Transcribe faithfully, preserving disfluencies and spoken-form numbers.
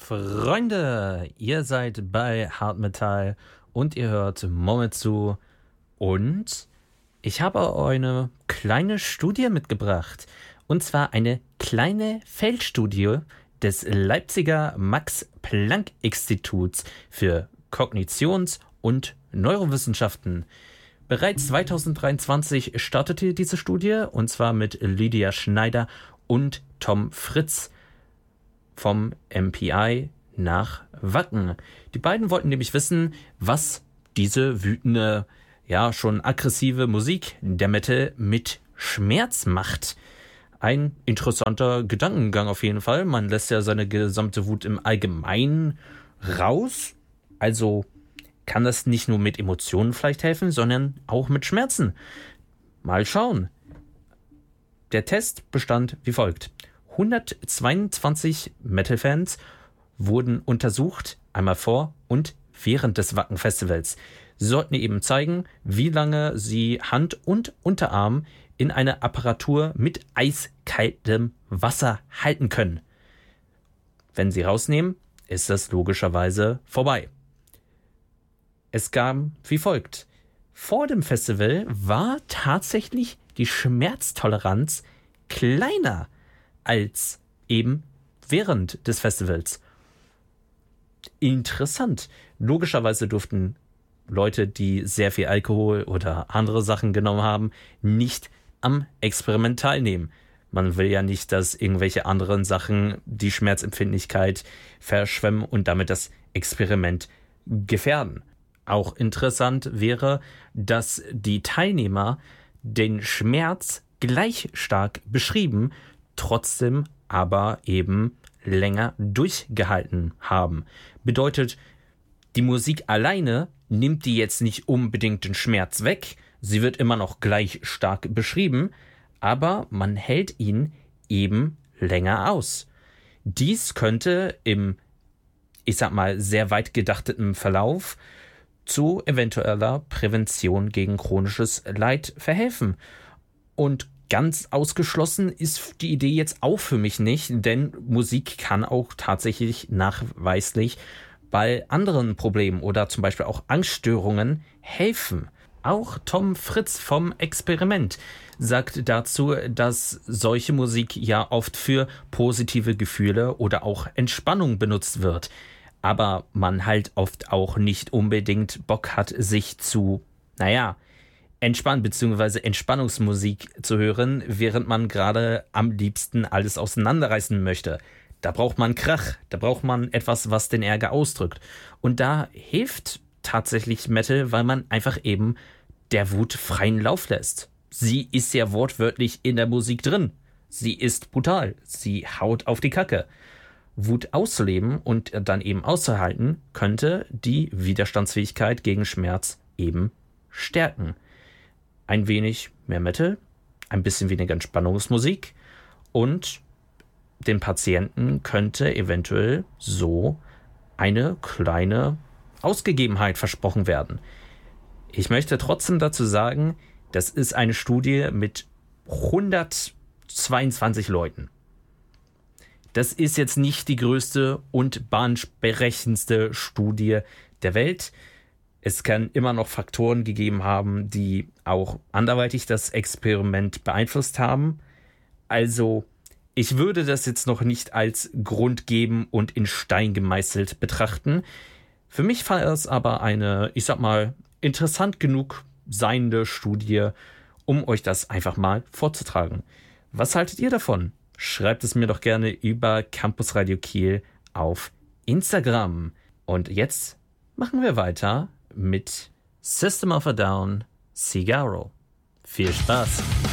Freunde, ihr seid bei Hard Metal und ihr hört Mometsu und ich habe euch eine kleine Studie mitgebracht, und zwar eine kleine Feldstudie des Leipziger Max-Planck-Instituts für Kognitions- und Neurowissenschaften. Bereits zweitausenddreiundzwanzig startete diese Studie, und zwar mit Lydia Schneider und Tom Fritz vom M P I nach Wacken. Die beiden wollten nämlich wissen, was diese wütende, ja schon aggressive Musik der Metal mit Schmerz macht. Ein interessanter Gedankengang auf jeden Fall. Man lässt ja seine gesamte Wut im Allgemeinen raus. Also kann das nicht nur mit Emotionen vielleicht helfen, sondern auch mit Schmerzen. Mal schauen. Der Test bestand wie folgt. hundertzweiundzwanzig Metal-Fans wurden untersucht, einmal vor und während des Wacken-Festivals. Sie sollten eben zeigen, wie lange sie Hand und Unterarm in einer Apparatur mit eiskaltem Wasser halten können. Wenn sie rausnehmen, ist das logischerweise vorbei. Es kam wie folgt. Vor dem Festival war tatsächlich die Schmerztoleranz kleiner als eben während des Festivals. Interessant. Logischerweise durften Leute, die sehr viel Alkohol oder andere Sachen genommen haben, nicht am Experiment teilnehmen. Man will ja nicht, dass irgendwelche anderen Sachen die Schmerzempfindlichkeit verschwemmen und damit das Experiment gefährden. Auch interessant wäre, dass die Teilnehmer den Schmerz gleich stark beschrieben, trotzdem aber eben länger durchgehalten haben. Bedeutet, die Musik alleine nimmt die jetzt nicht unbedingt den Schmerz weg, sie wird immer noch gleich stark beschrieben, aber man hält ihn eben länger aus. Dies könnte im, ich sag mal, sehr weit gedachten Verlauf zu eventueller Prävention gegen chronisches Leid verhelfen. Und ganz ausgeschlossen ist die Idee jetzt auch für mich nicht, denn Musik kann auch tatsächlich nachweislich bei anderen Problemen oder zum Beispiel auch Angststörungen helfen. Auch Tom Fritz vom Experiment sagt dazu, dass solche Musik ja oft für positive Gefühle oder auch Entspannung benutzt wird. Aber man halt oft auch nicht unbedingt Bock hat, sich zu, naja, entspannen bzw. Entspannungsmusik zu hören, während man gerade am liebsten alles auseinanderreißen möchte. Da braucht man Krach, da braucht man etwas, was den Ärger ausdrückt. Und da hilft tatsächlich Metal, weil man einfach eben der Wut freien Lauf lässt. Sie ist ja wortwörtlich in der Musik drin. Sie ist brutal. Sie haut auf die Kacke. Wut auszuleben und dann eben auszuhalten, könnte die Widerstandsfähigkeit gegen Schmerz eben stärken. Ein wenig mehr Metal, ein bisschen weniger Entspannungsmusik und dem Patienten könnte eventuell so eine kleine Ausgegebenheit versprochen werden. Ich möchte trotzdem dazu sagen, das ist eine Studie mit hundertzweiundzwanzig Leuten. Das ist jetzt nicht die größte und bahnbrechendste Studie der Welt. Es kann immer noch Faktoren gegeben haben, die auch anderweitig das Experiment beeinflusst haben. Also, ich würde das jetzt noch nicht als Grund geben und in Stein gemeißelt betrachten. Für mich war es aber eine, ich sag mal, interessant genug seiende Studie, um euch das einfach mal vorzutragen. Was haltet ihr davon? Schreibt es mir doch gerne über Campus Radio Kiel auf Instagram. Und jetzt machen wir weiter mit System of a Down, Cigaro. Viel Spaß!